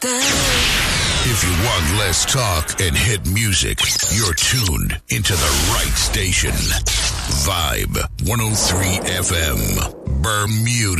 If you want less talk and hit music, you're tuned into the right station. Vibe 103 FM, Bermuda.